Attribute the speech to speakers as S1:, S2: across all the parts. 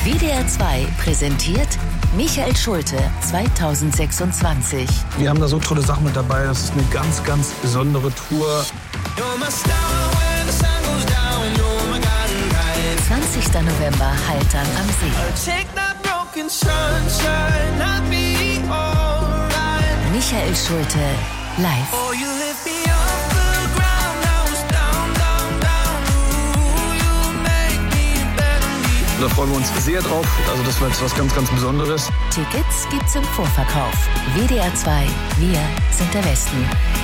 S1: WDR 2 präsentiert Michael Schulte 2026.
S2: Wir haben da so tolle Sachen mit dabei. Das ist eine ganz, ganz besondere Tour.
S1: 20. November, Haltern am See. Michael Schulte live.
S2: Da freuen wir uns sehr drauf. Also das wird was ganz, ganz Besonderes.
S1: Tickets gibt's im Vorverkauf. WDR 2, wir sind der Westen.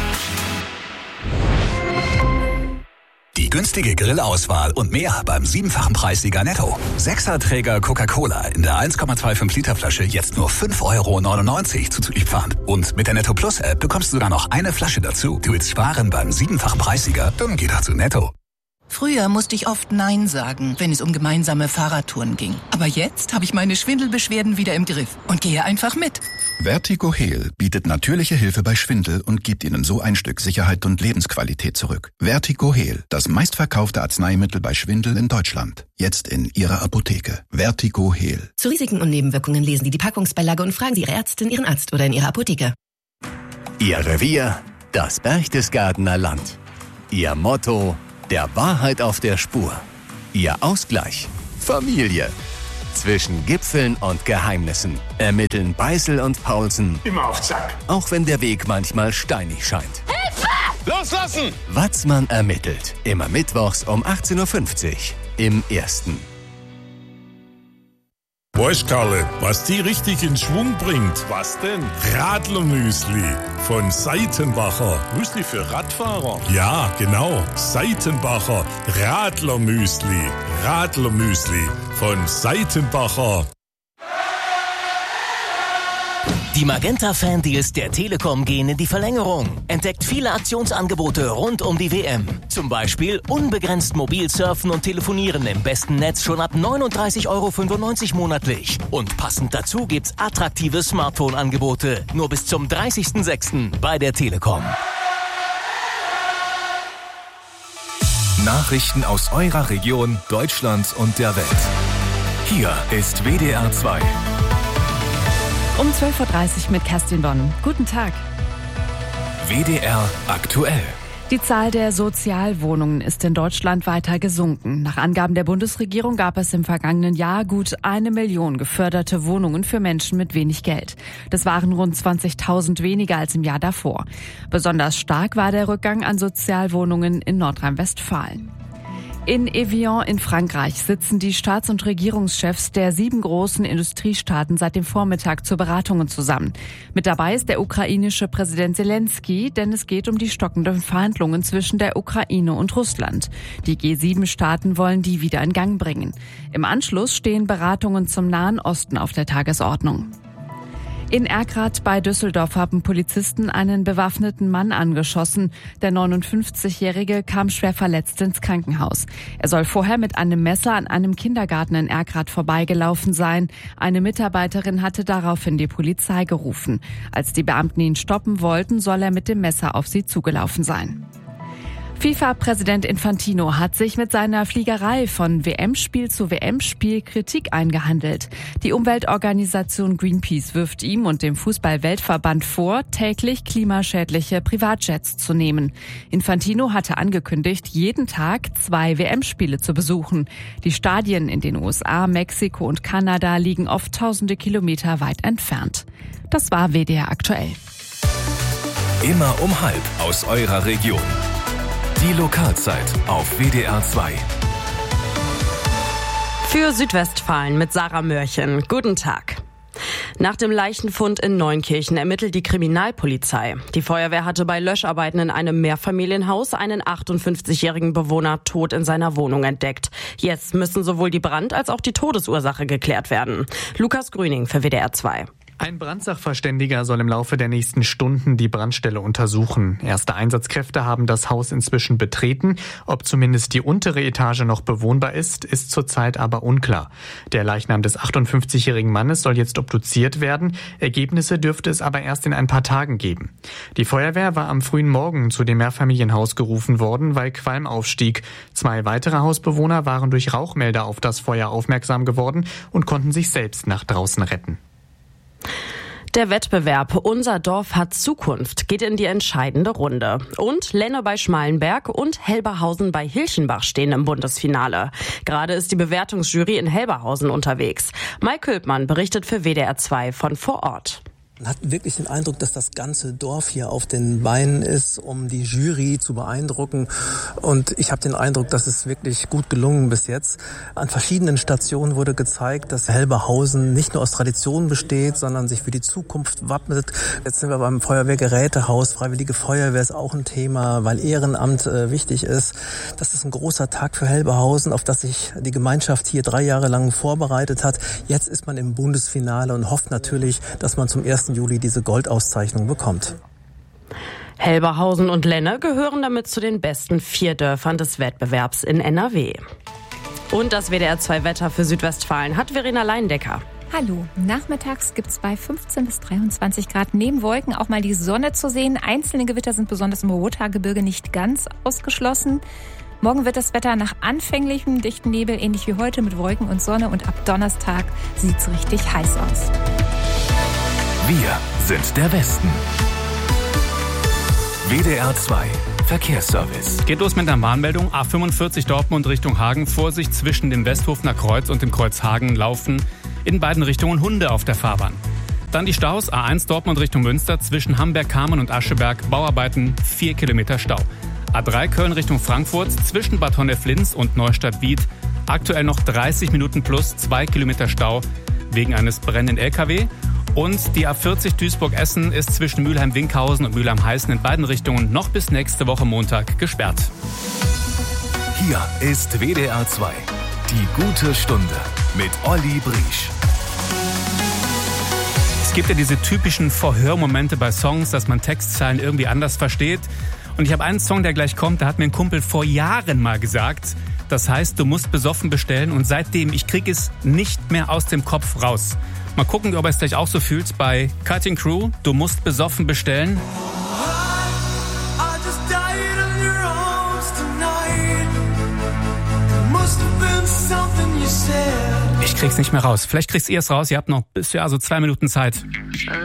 S3: Die günstige Grillauswahl und mehr beim 7-fachen Preissieger Netto. 6er-Träger Coca-Cola in der 1,25 Liter Flasche jetzt nur 5,99 € zuzüglich Pfand. Und mit der Netto Plus App bekommst du sogar noch eine Flasche dazu. Du willst sparen beim 7-fachen Preissieger? Dann geh doch zu Netto.
S4: Früher musste ich oft Nein sagen, wenn es um gemeinsame Fahrradtouren ging. Aber jetzt habe ich meine Schwindelbeschwerden wieder im Griff und gehe einfach mit.
S5: Vertigo Heal bietet natürliche Hilfe bei Schwindel und gibt Ihnen so ein Stück Sicherheit und Lebensqualität zurück. Vertigo Heal, das meistverkaufte Arzneimittel bei Schwindel in Deutschland. Jetzt in Ihrer Apotheke. Vertigo Heal.
S6: Zu Risiken und Nebenwirkungen lesen Sie die Packungsbeilage und fragen Sie Ihre Ärztin, Ihren Arzt oder in Ihrer Apotheke.
S7: Ihr Revier, das Berchtesgadener Land. Ihr Motto: der Wahrheit auf der Spur. Ihr Ausgleich: Familie. Zwischen Gipfeln und Geheimnissen ermitteln Beißel und Paulsen
S8: immer auf Zack.
S7: Auch wenn der Weg manchmal steinig scheint.
S8: Hilfe! Loslassen!
S7: Watzmann ermittelt. Immer mittwochs um 18:50 Uhr im Ersten.
S8: Weißt Karle, was die richtig in Schwung bringt? Was denn? Radlermüsli von Seitenbacher. Müsli für Radfahrer? Ja, genau. Seitenbacher Radlermüsli. Radlermüsli von Seitenbacher.
S9: Die Magenta-Fan-Deals der Telekom gehen in die Verlängerung. Entdeckt viele Aktionsangebote rund um die WM. Zum Beispiel unbegrenzt mobil surfen und telefonieren im besten Netz schon ab 39,95 € monatlich. Und passend dazu gibt's attraktive Smartphone-Angebote. Nur bis zum 30.06. bei der Telekom.
S10: Nachrichten aus eurer Region, Deutschland und der Welt. Hier ist WDR 2.
S11: Um 12:30 Uhr mit Kerstin Bonn. Guten Tag.
S10: WDR aktuell.
S11: Die Zahl der Sozialwohnungen ist in Deutschland weiter gesunken. Nach Angaben der Bundesregierung gab es im vergangenen Jahr gut 1 Million geförderte Wohnungen für Menschen mit wenig Geld. Das waren rund 20.000 weniger als im Jahr davor. Besonders stark war der Rückgang an Sozialwohnungen in Nordrhein-Westfalen. In Evian in Frankreich sitzen die Staats- und Regierungschefs der 7 großen Industriestaaten seit dem Vormittag zu Beratungen zusammen. Mit dabei ist der ukrainische Präsident Zelensky, denn es geht um die stockenden Verhandlungen zwischen der Ukraine und Russland. Die G7-Staaten wollen die wieder in Gang bringen. Im Anschluss stehen Beratungen zum Nahen Osten auf der Tagesordnung. In Erkrath bei Düsseldorf haben Polizisten einen bewaffneten Mann angeschossen. Der 59-Jährige kam schwer verletzt ins Krankenhaus. Er soll vorher mit einem Messer an einem Kindergarten in Erkrath vorbeigelaufen sein. Eine Mitarbeiterin hatte daraufhin die Polizei gerufen. Als die Beamten ihn stoppen wollten, soll er mit dem Messer auf sie zugelaufen sein. FIFA-Präsident Infantino hat sich mit seiner Fliegerei von WM-Spiel zu WM-Spiel Kritik eingehandelt. Die Umweltorganisation Greenpeace wirft ihm und dem Fußball-Weltverband vor, täglich klimaschädliche Privatjets zu nehmen. Infantino hatte angekündigt, jeden Tag 2 WM-Spiele zu besuchen. Die Stadien in den USA, Mexiko und Kanada liegen oft tausende Kilometer weit entfernt. Das war WDR aktuell.
S10: Immer um 12:30 aus eurer Region. Die Lokalzeit auf WDR 2.
S12: Für Südwestfalen mit Sarah Mörchen. Guten Tag. Nach dem Leichenfund in Neunkirchen ermittelt die Kriminalpolizei. Die Feuerwehr hatte bei Löscharbeiten in einem Mehrfamilienhaus einen 58-jährigen Bewohner tot in seiner Wohnung entdeckt. Jetzt müssen sowohl die Brand- als auch die Todesursache geklärt werden. Lukas Grüning für WDR 2.
S13: Ein Brandsachverständiger soll im Laufe der nächsten Stunden die Brandstelle untersuchen. Erste Einsatzkräfte haben das Haus inzwischen betreten. Ob zumindest die untere Etage noch bewohnbar ist zurzeit aber unklar. Der Leichnam des 58-jährigen Mannes soll jetzt obduziert werden. Ergebnisse dürfte es aber erst in ein paar Tagen geben. Die Feuerwehr war am frühen Morgen zu dem Mehrfamilienhaus gerufen worden, weil Qualm aufstieg. 2 weitere Hausbewohner waren durch Rauchmelder auf das Feuer aufmerksam geworden und konnten sich selbst nach draußen retten.
S12: Der Wettbewerb Unser Dorf hat Zukunft geht in die entscheidende Runde. Und Lenne bei Schmalenberg und Helberhausen bei Hilchenbach stehen im Bundesfinale. Gerade ist die Bewertungsjury in Helberhausen unterwegs. Mike Külpmann berichtet für WDR 2 von vor Ort.
S14: Man hat wirklich den Eindruck, dass das ganze Dorf hier auf den Beinen ist, um die Jury zu beeindrucken. Und ich habe den Eindruck, dass es wirklich gut gelungen bis jetzt. An verschiedenen Stationen wurde gezeigt, dass Helberhausen nicht nur aus Tradition besteht, sondern sich für die Zukunft wappnet. Jetzt sind wir beim Feuerwehrgerätehaus. Freiwillige Feuerwehr ist auch ein Thema, weil Ehrenamt wichtig ist. Das ist ein großer Tag für Helberhausen, auf das sich die Gemeinschaft hier 3 Jahre lang vorbereitet hat. Jetzt ist man im Bundesfinale und hofft natürlich, dass man zum 1. Juli diese Goldauszeichnung bekommt.
S12: Helberhausen und Lenne gehören damit zu den besten 4 Dörfern des Wettbewerbs in NRW. Und das WDR 2 Wetter für Südwestfalen hat Verena Leindecker.
S15: Hallo, nachmittags gibt es bei 15 bis 23 Grad neben Wolken auch mal die Sonne zu sehen. Einzelne Gewitter sind besonders im Rothaargebirge nicht ganz ausgeschlossen. Morgen wird das Wetter nach anfänglichem dichten Nebel ähnlich wie heute mit Wolken und Sonne und ab Donnerstag sieht es richtig heiß aus.
S10: Wir sind der Westen. WDR 2 Verkehrsservice.
S16: Geht los mit einer Warnmeldung. A45 Dortmund Richtung Hagen. Vorsicht, zwischen dem Westhofener Kreuz und dem Kreuz Hagen laufen in beiden Richtungen Hunde auf der Fahrbahn. Dann die Staus. A1 Dortmund Richtung Münster. Zwischen Hamberg-Kamen und Ascheberg. Bauarbeiten, 4 Kilometer Stau. A3 Köln Richtung Frankfurt. Zwischen Bad Honnef-Linz und Neustadt-Wied. Aktuell noch 30 Minuten plus 2 Kilometer Stau wegen eines brennenden LKW. Und die A40 Duisburg-Essen ist zwischen Mülheim-Winkhausen und Mülheim-Heißen in beiden Richtungen noch bis nächste Woche Montag gesperrt.
S10: Hier ist WDR 2. Die gute Stunde mit Olli Briesch.
S16: Es gibt ja diese typischen Verhörmomente bei Songs, dass man Textzeilen irgendwie anders versteht. Und ich habe einen Song, der gleich kommt, da hat mir ein Kumpel vor Jahren mal gesagt, das heißt, du musst besoffen bestellen. Und seitdem, ich kriege es nicht mehr aus dem Kopf raus. Mal gucken, ob er es gleich auch so fühlt bei Cutting Crew. Du musst besoffen bestellen. Ich krieg's nicht mehr raus. Vielleicht kriegt ihr es raus. Ihr habt noch bis 2 Minuten Zeit.